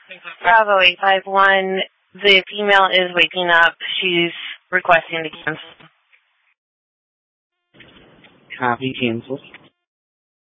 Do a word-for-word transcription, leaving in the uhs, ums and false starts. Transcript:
Bravo eight five one. The female is waking up. She's requesting to cancel. Copy, cancel.